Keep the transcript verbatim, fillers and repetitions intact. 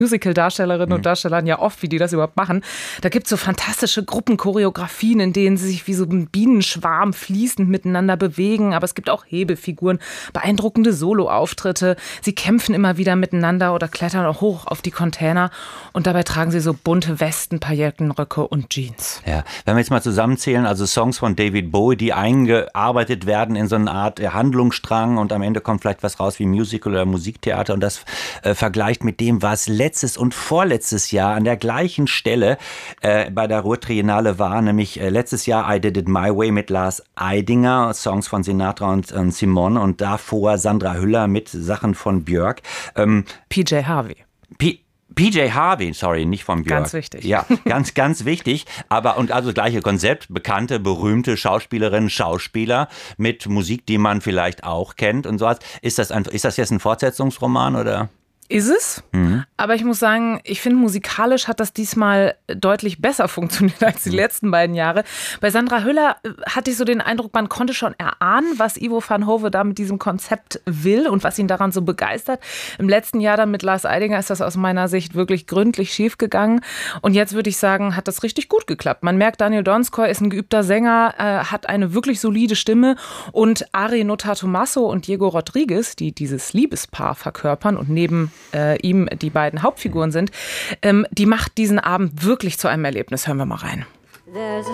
Musical-Darstellerinnen und Darstellern ja oft, wie die das überhaupt machen. Da gibt es so fantastische Gruppenchoreografien, in denen sie sich wie so ein Bienenschwarm fließend miteinander bewegen. Aber es gibt auch Hebefiguren, beeindruckende Solo-Auftritte. Sie kämpfen immer wieder miteinander oder klettern auch hoch auf die Container. Und dabei tragen sie so bunte Westen, Paillettenröcke und Jeans. Ja, wenn wir jetzt mal zusammenzählen, also Songs von David Bowie, die eingearbeitet werden in so eine Art Handlungsstrang und am Ende kommt vielleicht was raus wie Musical oder Musiktheater und das äh, vergleicht mit dem, was letztes und vorletztes Jahr an der gleichen Stelle äh, bei der Ruhr Triennale war, nämlich äh, letztes Jahr I Did It My Way mit Lars Eidinger, Songs von Sinatra und, und Simone und davor Sandra Hüller mit Sachen von Björk. Ähm, P J Harvey. P P J Harvey, sorry, nicht von Björk. Ganz wichtig. Ja, ganz, ganz wichtig. Aber, und also das gleiche Konzept, bekannte, berühmte Schauspielerinnen, Schauspieler mit Musik, die man vielleicht auch kennt und sowas. Ist das, ein, ist das jetzt ein Fortsetzungsroman oder? Ist es, mhm. aber ich muss sagen, ich finde, musikalisch hat das diesmal deutlich besser funktioniert als die mhm. letzten beiden Jahre. Bei Sandra Hüller hatte ich so den Eindruck, man konnte schon erahnen, was Ivo van Hove da mit diesem Konzept will und was ihn daran so begeistert. Im letzten Jahr dann mit Lars Eidinger ist das aus meiner Sicht wirklich gründlich schief gegangen. Und jetzt würde ich sagen, hat das richtig gut geklappt. Man merkt, Daniel Donskoy ist ein geübter Sänger, äh, hat eine wirklich solide Stimme und Ari Notatomaso und Diego Rodriguez, die dieses Liebespaar verkörpern und neben Äh, ihm die beiden Hauptfiguren sind, ähm, die macht diesen Abend wirklich zu einem Erlebnis. Hören wir mal rein.